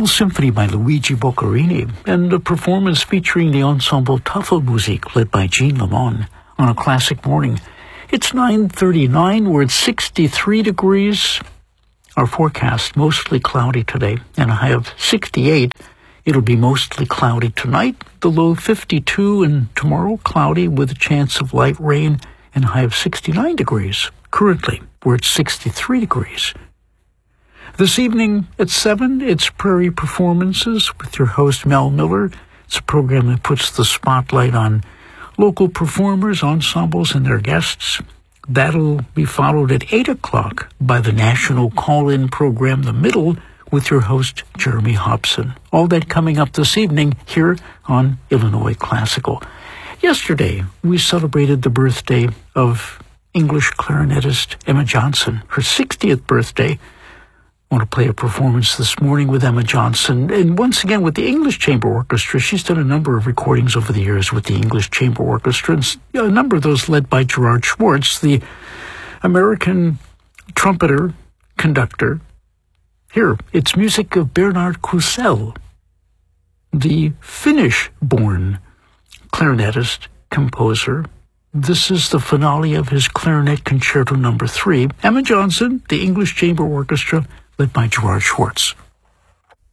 Final Symphony by Luigi Boccherini, and a performance featuring the ensemble Tafelmusik led by Jean Lamont on a classic morning. It's 9:39. We're at 63 degrees. Our forecast, mostly cloudy today, and a high of 68. It'll be mostly cloudy tonight, the low 52, and tomorrow cloudy with a chance of light rain and a high of 69 degrees. Currently, we're at 63 degrees. This evening at 7, it's Prairie Performances with your host, Mel Miller. It's a program that puts the spotlight on local performers, ensembles, and their guests. That'll be followed at 8 o'clock by the national call-in program, The Middle, with your host, Jeremy Hobson. All that coming up this evening here on Illinois Classical. Yesterday, we celebrated the birthday of English clarinetist Emma Johnson, her 60th birthday. I want to play a performance this morning with Emma Johnson, and once again with the English Chamber Orchestra. She's done a number of recordings over the years with the English Chamber Orchestra, and a number of those led by Gerard Schwartz, the American trumpeter, conductor. Here, it's music of Bernard Kussel, the Finnish-born clarinetist, composer. This is the finale of his Clarinet Concerto No. 3. Emma Johnson, the English Chamber Orchestra, led by Gerard Schwartz.